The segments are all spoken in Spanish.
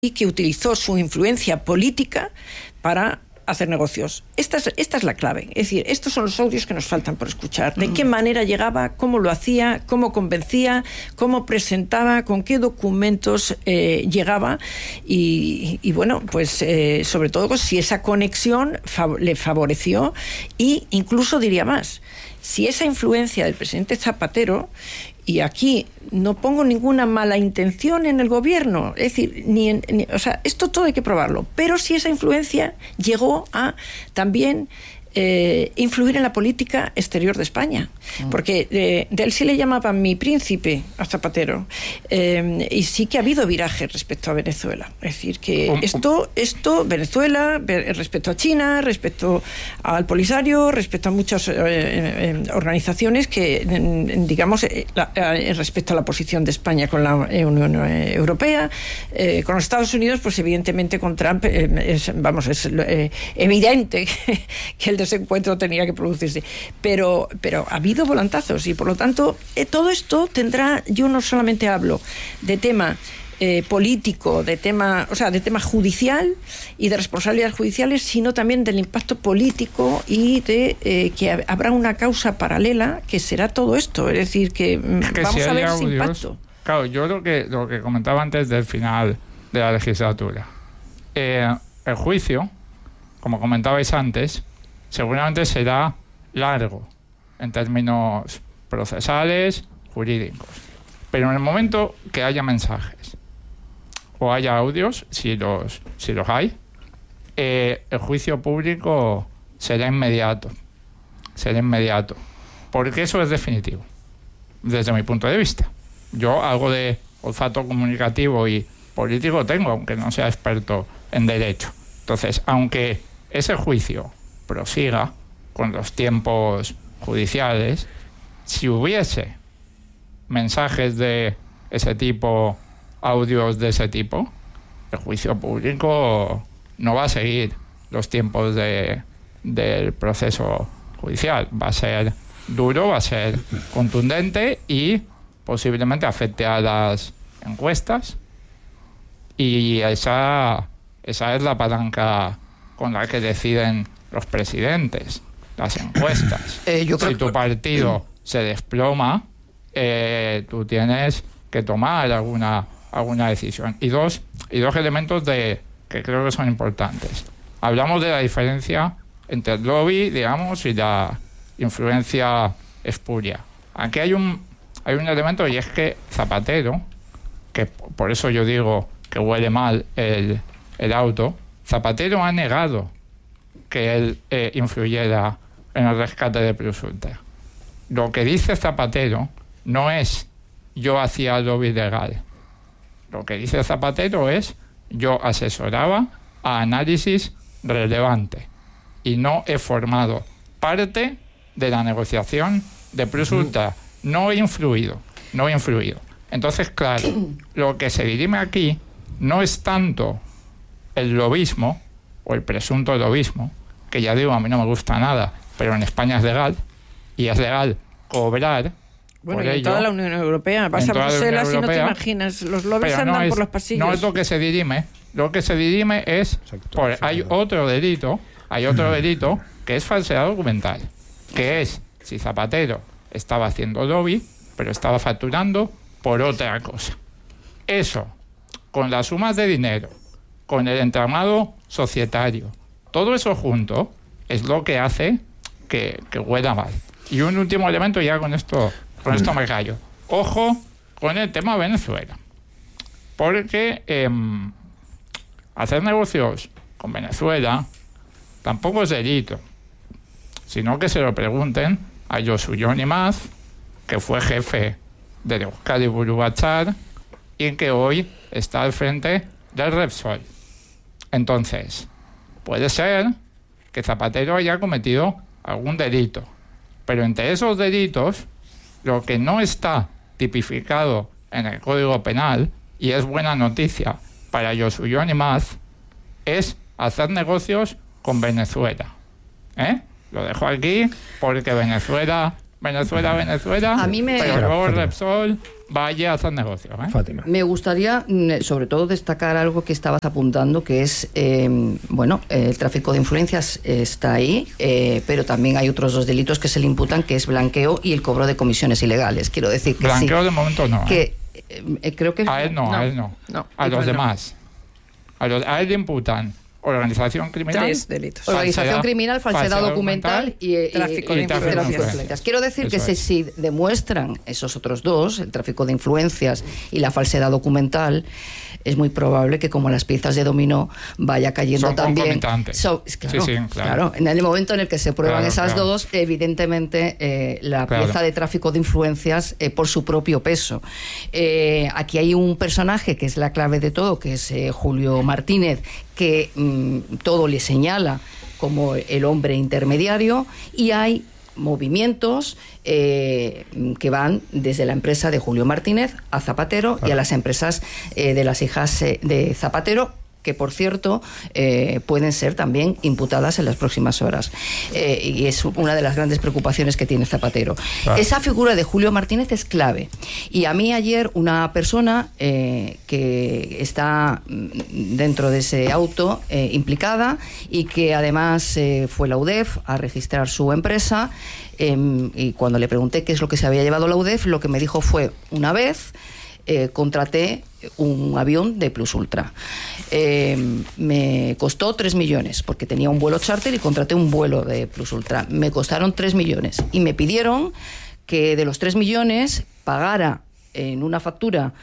y que utilizó su influencia política para hacer negocios. Esta es la clave. Es decir, estos son los audios que nos faltan por escuchar. ¿De qué manera llegaba? ¿Cómo lo hacía? ¿Cómo convencía? ¿Cómo presentaba? ¿Con qué documentos llegaba? Y bueno, pues sobre todo pues, si esa conexión le favoreció, y incluso diría más, si esa influencia del presidente Zapatero, y aquí no pongo ninguna mala intención en el gobierno, es decir, o sea, esto todo hay que probarlo, pero si esa influencia llegó a también influir en la política exterior de España, porque de él sí le llamaban mi príncipe a Zapatero, y sí que ha habido viraje respecto a Venezuela, es decir, que esto Venezuela, respecto a China, respecto al Polisario, respecto a muchas organizaciones que, digamos, respecto a la posición de España con la Unión Europea, con los Estados Unidos, pues evidentemente con Trump es evidente que el desencuentro tenía que producirse, pero ha habido volantazos, y por lo tanto todo esto tendrá, yo no solamente hablo de tema político, de tema judicial y de responsabilidades judiciales, sino también del impacto político y de que habrá una causa paralela que será todo esto, es decir, que vamos si a ver audios, ese impacto. Claro, yo lo que comentaba antes del final de la legislatura, el juicio, como comentabais antes, seguramente será largo en términos procesales, jurídicos. Pero en el momento que haya mensajes o haya audios, si los hay, el juicio público será inmediato. Porque eso es definitivo, desde mi punto de vista. Yo algo de olfato comunicativo y político tengo, aunque no sea experto en derecho. Entonces, aunque ese juicio prosiga con los tiempos judiciales, si hubiese mensajes de ese tipo, audios de ese tipo, el juicio público no va a seguir los tiempos del proceso judicial. Va a ser duro, va a ser contundente y posiblemente afecte a las encuestas, y esa es la palanca con la que deciden los presidentes, las encuestas. Si tu partido se desploma, tú tienes que tomar alguna decisión. Y dos elementos que creo que son importantes. Hablamos de la diferencia entre el lobby, digamos, y la influencia espuria. Aquí hay un elemento, y es que Zapatero, que por eso yo digo que huele mal el auto, Zapatero ha negado que él influyera en el rescate de Plus Ultra. Lo que dice Zapatero no es yo hacía lobby legal. Lo que dice Zapatero es yo asesoraba a análisis relevante y no he formado parte de la negociación de Plus Ultra. No he influido. Entonces, claro, lo que se dirime aquí no es tanto el lobismo o el presunto lobismo, que ya digo, a mí no me gusta nada, pero en España es legal, y es legal cobrar. Bueno, y en toda la Unión Europea. Vas a Bruselas y no te imaginas, los lobbies andan por los pasillos. No es lo que se dirime. Lo que se dirime es, hay otro delito que es falsedad documental, que es si Zapatero estaba haciendo lobby, pero estaba facturando por otra cosa. Eso, con las sumas de dinero, con el entramado societario, todo eso junto es lo que hace que huela mal. Y un último elemento, ya con esto me callo. Ojo con el tema Venezuela. Porque hacer negocios con Venezuela tampoco es delito, sino que se lo pregunten a Josu Yonimaz, que fue jefe de Euskadi Buru Batzar y que hoy está al frente del Repsol. Entonces, puede ser que Zapatero haya cometido algún delito, pero entre esos delitos, lo que no está tipificado en el Código Penal, y es buena noticia para Josu Yonimaz, es hacer negocios con Venezuela. Lo dejo aquí porque Venezuela, A mí pero luego Repsol vaya a hacer negocios. Fátima. Me gustaría, sobre todo, destacar algo que estabas apuntando, que es, el tráfico de influencias está ahí, pero también hay otros 2 delitos que se le imputan, que es blanqueo y el cobro de comisiones ilegales. Quiero decir que blanqueo sí, de momento no. Que, creo que a él no. A los demás. A él le imputan organización criminal. 3 delitos. Organización criminal, falsedad documental y tráfico de influencias. Quiero decir que si demuestran esos otros 2, el tráfico de influencias y la falsedad documental, es muy probable que, como las piezas de dominó, vaya cayendo son también. Claro. En el momento en el que se prueban esas 2, evidentemente la pieza de tráfico de influencias por su propio peso. Aquí hay un personaje que es la clave de todo, que es Julio Martínez, que todo le señala como el hombre intermediario, y hay movimientos que van desde la empresa de Julio Martínez a Zapatero y a las empresas de las hijas de Zapatero, que, por cierto, pueden ser también imputadas en las próximas horas. Y es una de las grandes preocupaciones que tiene Zapatero. Esa figura de Julio Martínez es clave. Y a mí ayer una persona que está dentro de ese auto implicada, y que además fue la UDEF a registrar su empresa, y cuando le pregunté qué es lo que se había llevado la UDEF, lo que me dijo fue: una vez contraté un avión de Plus Ultra. Me costó 3 millones, porque tenía un vuelo charter y contraté un vuelo de Plus Ultra. Me costaron 3 millones y me pidieron que de los 3 millones pagara en una factura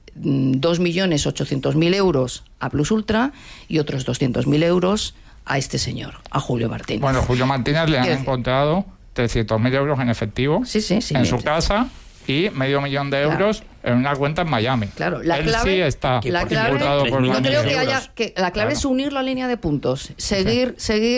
2.800.000 euros a Plus Ultra y otros 200.000 euros a este señor, a Julio Martínez. Bueno, Julio Martínez le han encontrado 300.000 euros en efectivo en su casa y $500.000 de euros en una cuenta en Miami. Claro, la Él clave, sí está imputado por no blanqueo. creo que haya que la clave es unir la línea de puntos, seguir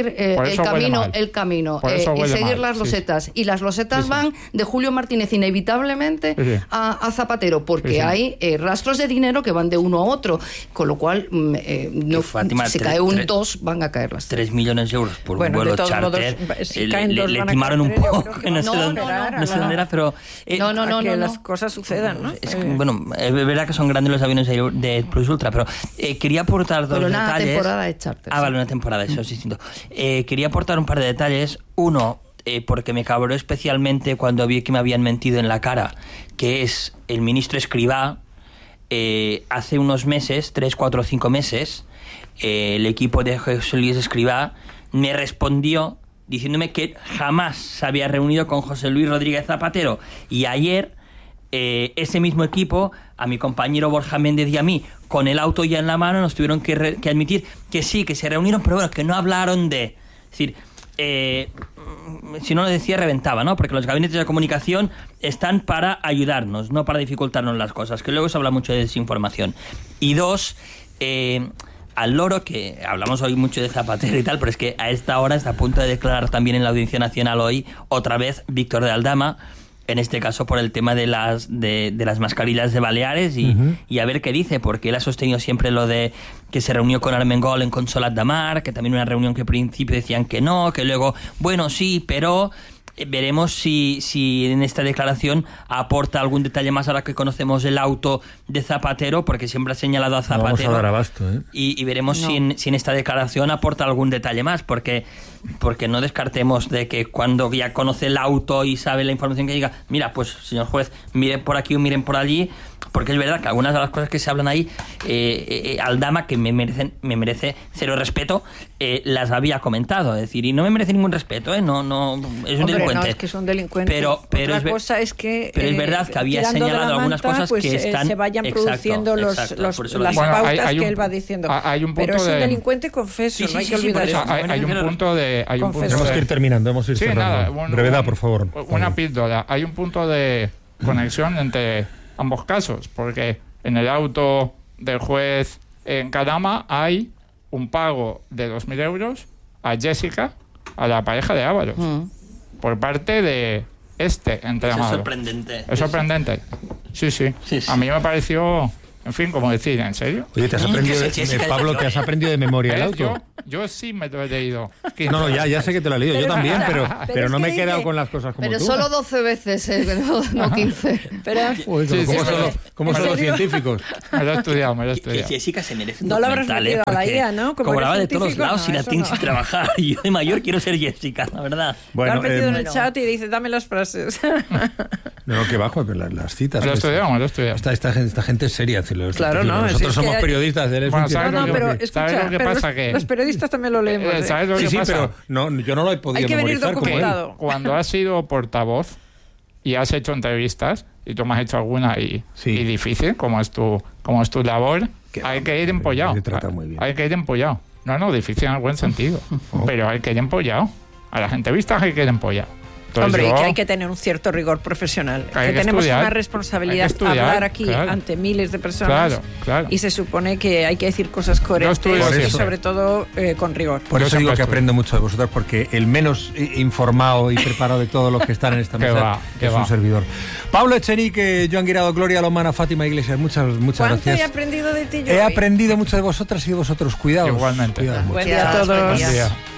el camino y seguir las losetas. Y las losetas van de Julio Martínez inevitablemente a Zapatero, porque hay rastros de dinero que van de uno a otro, con lo cual Fátima, si cae un 2, van a caer las 3 millones de euros por un vuelo charter. Le timaron un poco, no sé dónde era, pero que las cosas sucedan, ¿no? Bueno, es verdad que son grandes los aviones de Plus Ultra, pero quería aportar 2 detalles. Una temporada de charter. Vale, una temporada, eso es distinto. Quería aportar un par de detalles. Uno, porque me cabró especialmente cuando vi que me habían mentido en la cara, que es el ministro Escrivá. Hace unos meses, 3, 4 o 5 meses, el equipo de José Luis Escrivá me respondió diciéndome que jamás se había reunido con José Luis Rodríguez Zapatero. Y ayer ese mismo equipo, a mi compañero Borja Méndez y a mí, con el auto ya en la mano, nos tuvieron que admitir que sí, que se reunieron, pero bueno, que no hablaron de... Es decir, si no lo decía, reventaba, ¿no? Porque los gabinetes de comunicación están para ayudarnos, no para dificultarnos las cosas, que luego se habla mucho de desinformación. Y 2, al loro, que hablamos hoy mucho de Zapatero y tal, pero es que a esta hora está a punto de declarar también en la Audiencia Nacional hoy, otra vez, Víctor de Aldama, en este caso por el tema de las mascarillas de Baleares y a ver qué dice, porque él ha sostenido siempre lo de que se reunió con Armengol en Consolat de Mar, que también una reunión que al principio decían que no, que luego, bueno, sí, pero veremos si en esta declaración aporta algún detalle más ahora que conocemos el auto de Zapatero, porque siempre ha señalado a Zapatero. No vamos a dar abasto, y veremos si en esta declaración aporta algún detalle más, porque no descartemos de que cuando ya conoce el auto y sabe la información, que diga, mira, pues señor juez, miren por aquí o miren por allí, porque es verdad que algunas de las cosas que se hablan ahí, Aldama, que me merece cero respeto, las había comentado, es decir, y no me merece ningún respeto, no es un delincuente. No, es que es un delincuente. Pero otra cosa es que pero es verdad que había señalado algunas cosas pues, que están se vayan produciendo las pautas que él va diciendo. Hay un punto pero es un delincuente, confeso, no hay que olvidar eso. Hay un punto de... Tenemos que ir terminando, hemos ir cerrando. Brevedad, por favor. Una píldora. Hay un punto de conexión entre ambos casos, porque en el auto del juez en Cadama hay un pago de 2.000 euros a Jessica, a la pareja de Ábalos, por parte de entrenador. Es sorprendente. Es sorprendente. Sí. A mí me pareció, en fin, como decir, ¿en serio? Oye, ¿te has aprendido Pablo, te has aprendido de memoria el auto? Yo sí me lo he leído. No, ya sé que te lo he leído, yo también, pero no me he quedado con las cosas como tú. Pero solo 12 veces, no 15. ¿Cómo son los científicos? Me lo he estudiado. Que Jessica se merece un no lo habrás metido a la IA, ¿no? Como cobraba de todos lados y la tiene sin trabajar. Y yo de mayor quiero ser Jessica, la verdad. Bueno, lo has metido en el chat y dice, dame las frases. No, que bajo, pero las citas. Me lo he estudiado. Esta gente es seria. Claro, no. Nosotros somos periodistas. Pero escucha, ¿sabes lo que pasa? Los periodistas también lo leemos. ¿Sabes lo que pasa? Pero yo no lo he podido memorizar como él. Cuando has sido portavoz y has hecho entrevistas, y tú me has hecho alguna y difícil, como es tu labor, hay que ir empollado. Hay que ir empollado. No, difícil en el buen sentido. Pero hay que ir empollado. A las entrevistas hay que ir empollado. Hombre, que hay que tener un cierto rigor profesional. Que tenemos una responsabilidad hablar aquí ante miles de personas. Claro. Y se supone que hay que decir cosas coherentes y sobre todo con rigor. Por eso digo que aprendo mucho de vosotros, porque el menos informado y preparado de todos los que están en esta mesa es un servidor. Pablo Echenique, Joan Guirado, Gloria Lomana, Fátima Iglesias, muchas gracias. ¿Cuánto he aprendido de ti, yo? He aprendido mucho de vosotras y de vosotros. Cuidaos. Igualmente. Buen día a todos. Buen día.